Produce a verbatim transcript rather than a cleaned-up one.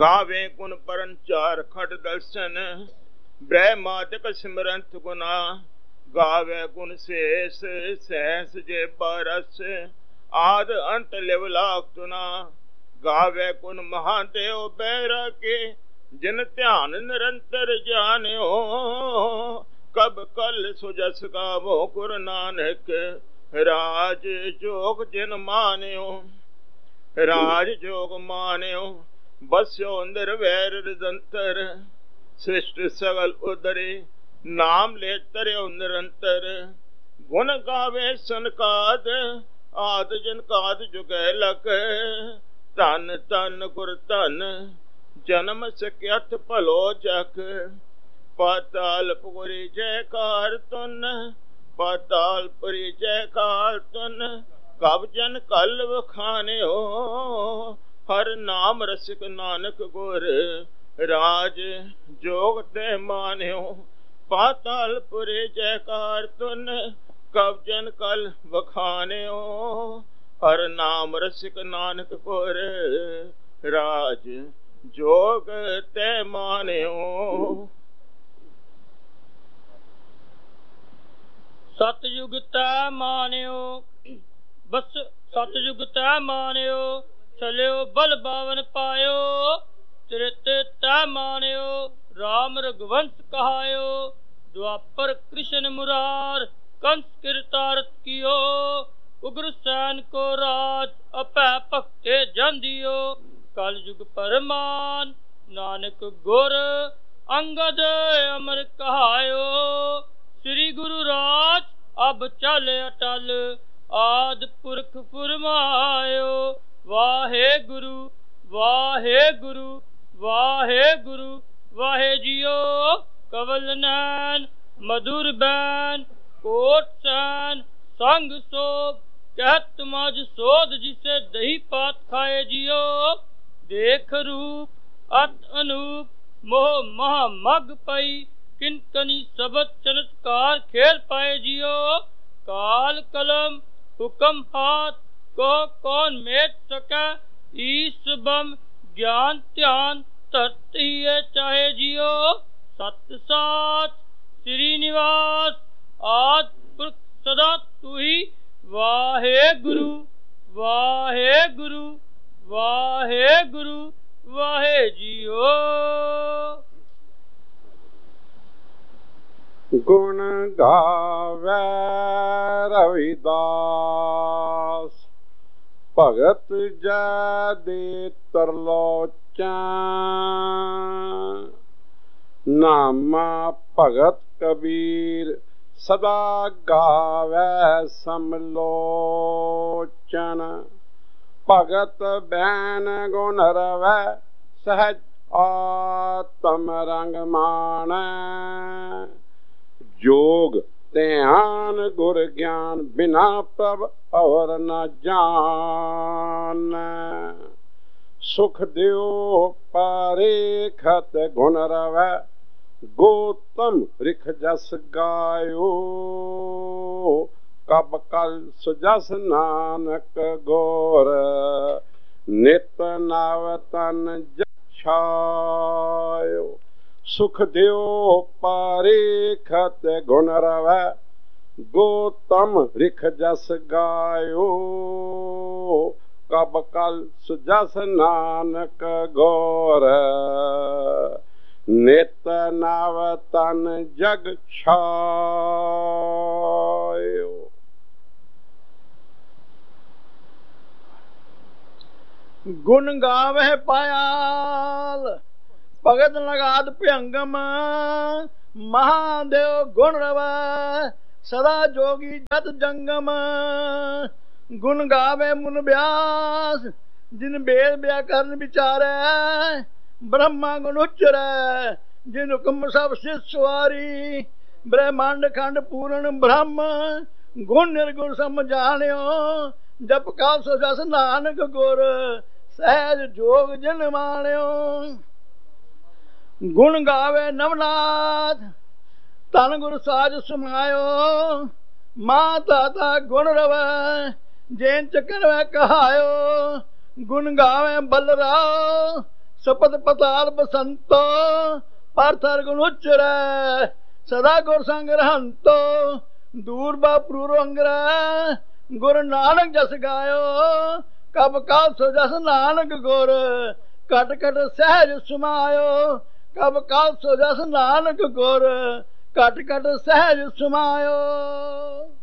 गावे गुण परन चार खट दर्शन, ब्रह्मादिक सिमरंत गुना। गावे गुण शेष सहस जे बरस, आद अंत लिव लाख तुना। गावे गुण महादेव बैरा के, जिन ध्यान निरंतर जान्यो। कब कल सुजस गावो गुरु नानक, राज जोग जिन मान्यो। राज जोग मान्यो, बस्यो निर्वैर निरंतर। सृष्टि सगल उदरे, नाम ले तरयो निरंतर। गुण गावे सनकाद, आद जिन काद जुगै लक। धन धन गुर धन, जन्म सख्यत भलो जख। पाताल पुरी जयकार तुन, पाताल पुरी जयकार तुन। कब जन कल वखान्यो, हर नाम रसिक नानक गुर। राज जोग ते मान्यो, पाताल पुरी जयकार तुन। कब जन कल वखान्यो, हर नाम रसिक नानक गुर। राज जोग ते मान्यो। सतयुग तै मान्यो, बस सतयुग तै मान्यो। चलियो बल बावन पायो, त्रेते तै मान्यो। राम रघुवंश कहायो, द्वापर कृष्ण मुरार। कंस किरतारत कियो, उग्र सैन को राज। अपै भक्ते जन दियो, कल युग परमान। नानक गुर अंगद अमर कहायो। श्री गुरु राज अब चल अटल, आद पुरख फुरमायो। वाहे गुरु वाहे गुरु वाहे गुरु वाहे जियो। कवल नैन मधुर बैन, कोट सैन संग सोभ। कहत मज सोध जिसे दही पात खाए जियो। देख रूप अत अनूप, मोह महा मग पई। किनकनी सबद चमत्कार खेल पाए जियो। काल कलम हुक्म हाथ, को कौन मेट सकै। ईश बम ज्ञान ध्यान, तरत ही चाहे जियो। सत साच श्रीनिवास, आद पुरख सदा तू ही। वाहे गुरु वाहे गुरु वाहे गुरु वाहे जियो। गुण गावै रविदास, भगत जय दे तरलोचन। नामा भगत कबीर, सदा गावै समलोचन। भगत बैन गुण रवै, सहज आत्म रंग माणै। जोग ध्यान गुर ज्ञान, बिना प्रभ और न जान। सुख दियो पारेखत गुण रवै, गौतम रिख जस गायो। कब कल सुजस नानक गोर, नित नव तन जछायो। सुख दियो पारेखत गुण रवै, गौतम रिख जस गायो। कब कल सुजस नानक गोर, नित नव तन जग छायो। गुण गावे पायाल, भगत लगात भयंगम। महादेव गुण रवै, सदा जोगी जत जंगम। गुण गावे मुन व्यास, जिन वेद व्याकरण विचारै। ब्रह्मा गुण उच्चरै, जिन हुक्म सब सिर सवारी। ब्रह्मांड खंड पूर्ण ब्रह्म, गुण निर्गुण सम जान्यो। जप काल सो जस नानक गुर, सहज जोग जिन मान्यो। गुण गावे नवनाथ, तन गुर साज समायो। मां दाता गुण रवै, जैन चकर कहायो। गुण गावे बलराव, ਸਪਤ ਪਤਾਲ ਬਸੰਤੋ ਪਰ ਸਰਗੁਣ ਉਚਰੈ ਸਦਾ ਗੁਰ ਸੰਗ ਰਹੰਤੋ ਦੂਰ ਬਾਪਰੂ ਅੰਗਰੈ ਗੁਰ ਨਾਨਕ ਜਸ ਗਾਇਓ ਕਬ ਕਾਲ ਸੋ ਜਸ ਨਾਨਕ ਗੁਰ ਕਟ ਕਟ ਸਹਿਜ ਸਮਾਇਓ ਕਬ ਕਾਲ ਸੋ ਜਸ ਨਾਨਕ ਗੁਰ ਕਟ ਕਟ ਸਹਿਜ ਸਮਾਇਓ।